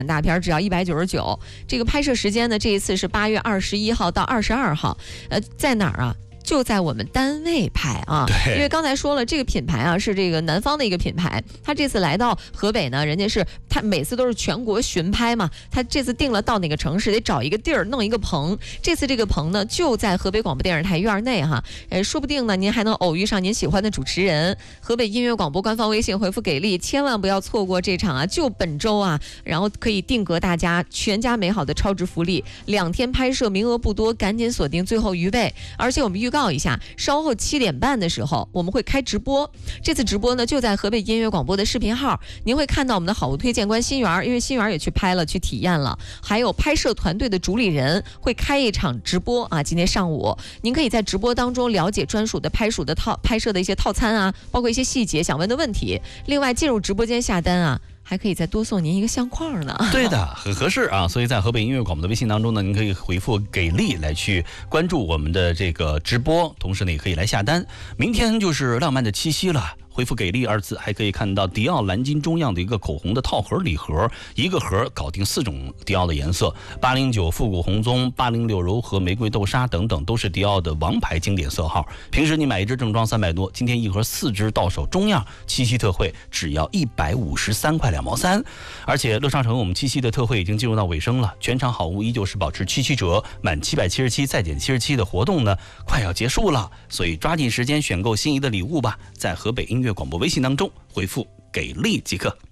大片，只要199。这个拍摄时间呢，这一次是8月21号到22号，在哪儿啊？就在我们单位拍啊，因为刚才说了，这个品牌啊是这个南方的一个品牌，他这次来到河北呢，人家是他每次都是全国巡拍嘛，他这次定了到哪个城市得找一个地儿弄一个棚，这次这个棚呢就在河北广播电视台院内哈，说不定呢您还能偶遇上您喜欢的主持人。河北音乐广播官方微信回复给力，千万不要错过这场啊，就本周啊，然后可以定格大家全家美好的超值福利，2天拍摄名额不多，赶紧锁定最后预备。而且我们预告一下，稍后7点半的时候我们会开直播，这次直播呢就在河北音乐广播的视频号，您会看到我们的好物推荐官新源，因为新源也去拍了去体验了，还有拍摄团队的主理人会开一场直播啊，今天上午您可以在直播当中了解专属的拍摄的一些套餐啊，包括一些细节想问的问题，另外进入直播间下单啊，还可以再多送您一个相框呢。 对的，很合适啊！所以在河北音乐广播的微信当中呢，您可以回复给力来去关注我们的这个直播，同时呢也可以来下单。明天就是浪漫的七夕了。回复给力2字，还可以看到迪奥蓝金中样的一个口红的套盒礼盒，一个盒搞定4种迪奥的颜色，809复古红棕、806柔和玫瑰豆沙等等，都是迪奥的王牌经典色号。平时你买一支正装300多，今天一盒4支到手中样，七夕特惠只要153块2毛3。而且乐商城我们七夕的特惠已经进入到尾声了，全场好物依旧是保持77折，满777再减77的活动呢快要结束了，所以抓紧时间选购心仪的礼物吧，在河北音乐广播微信当中回复给力即可。